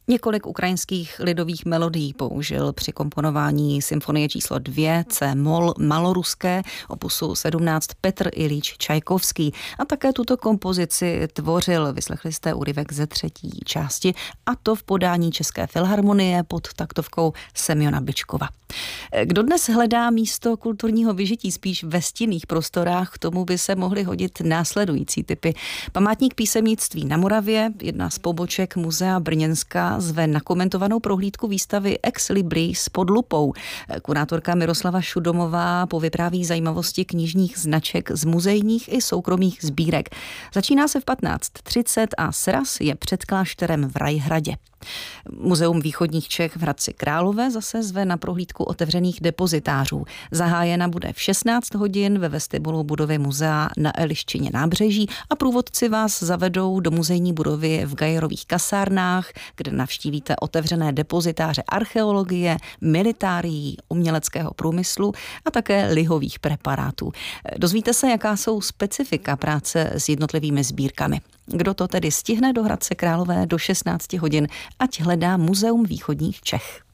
Několik ukrajinských lidových melodií použil při komponování symfonie číslo 2 C-moll maloruské opusu 17 Petr Iljič Čajkovský. A také tuto kompozici tvořil, vyslechli jste úryvek ze třetí části, a to v podání České filharmonie pod taktovkou Semjona Byčkova. Kdo dnes hledá místo kulturního vyžití spíš ve stinných prostorách, k tomu by se mohly hodit následující typy. Památník písemnictví na Moravě, jedna z poboček Muzea Brněnska, zve na komentovanou prohlídku výstavy Ex Libris pod lupou. Kurátorka Miroslava Šudomová povypráví zajímavosti knižních značek z muzejních i soukromých sbírek. Začíná se v 15:30 a sraz je před klášterem v Rajhradě. Muzeum východních Čech v Hradci Králové zase zve na prohlídku otevřených depozitářů. Zahájena bude v 16 hodin ve vestibulu budovy muzea na Eliščině nábřeží a průvodci vás zavedou do muzejní budovy v Gajerových kasárnách, kde navštívíte otevřené depozitáře archeologie, militárií, uměleckého průmyslu a také lihových preparátů. Dozvíte se, jaká jsou specifika práce s jednotlivými sbírkami. Kdo to tedy stihne do Hradce Králové do 16 hodin, ať hledá Muzeum východních Čech.